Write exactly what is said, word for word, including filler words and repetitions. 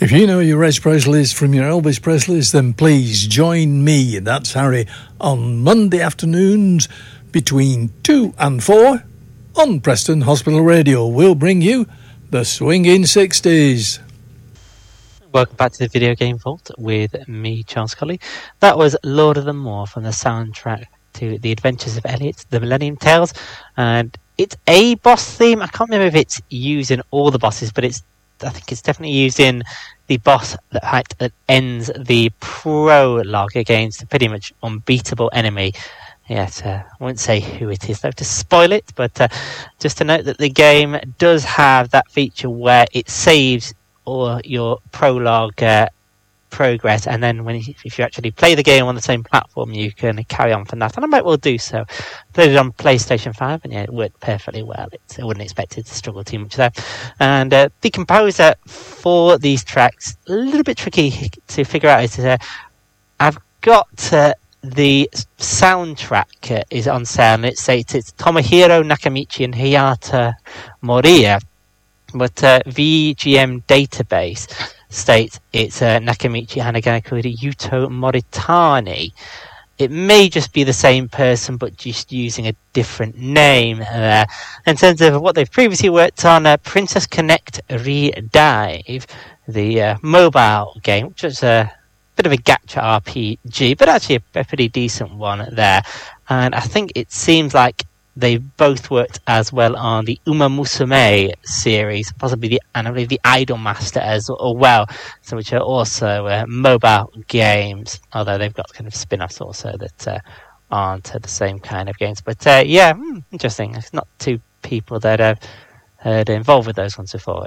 If you know your Elvis Presleys from your Elvis Presleys, then please join me, that's Harry, on Monday afternoons between two and four on Preston Hospital Radio. We'll bring you the Swinging sixties. Welcome back to the Video Game Vault with me, Charles Colley. That was Lord of the Moor from the soundtrack to The Adventures of Elliot, The Millennium Tales. And it's a boss theme. I can't remember if it's used in all the bosses, but it's I think it's definitely used in the boss that, that ends the prologue against a pretty much unbeatable enemy. Yes, uh, I won't say who it is though to spoil it, but uh, just to note that the game does have that feature where it saves all your prologue uh, progress, and then when you, if you actually play the game on the same platform, you can carry on from that. And I might well do so. I played it on PlayStation five, and yeah, it worked perfectly well. It, I wouldn't expect it to struggle too much there. And uh, the composer for these tracks, a little bit tricky to figure out. Is uh, I've got uh, the soundtrack uh, is on sale, and it says it's Tomohiro Nakamichi and Hayata Moriya, but uh, V G M database states it's uh, Nakamichi Hanagakuri Yuto Moritani. It may just be the same person, but just using a different name there. In terms of what they've previously worked on, uh, Princess Connect Redive, the uh, mobile game, which was a bit of a gacha R P G, but actually a, a pretty decent one there. And I think it seems like they both worked as well on the Uma Musume series, possibly the, and I believe the Idol Master as well, so which are also uh, mobile games, although they've got kind of spin-offs also that uh, aren't uh, the same kind of games. But uh, yeah, hmm, interesting. It's not two people that have heard involved with those ones before.